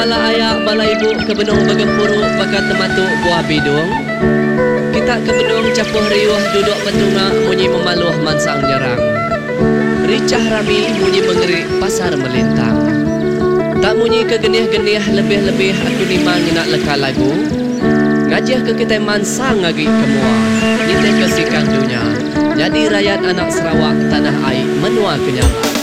bala ayak bala ibu kebenung bagempuru bakat tematuk buah bidung. Kita kebenung capuh riuh duduk betungak munyi memaluh mansang nyerang. Ricah rami munyi mengerik pasar melintang. Tak munyi kegenih-genih lebih-lebih aku nimang nak leka lagu. Ngajih ke kita mansang ngagi kemua. Nyite kesikang dunia. Jadi rakyat anak Sarawak tanah air menua kenyang.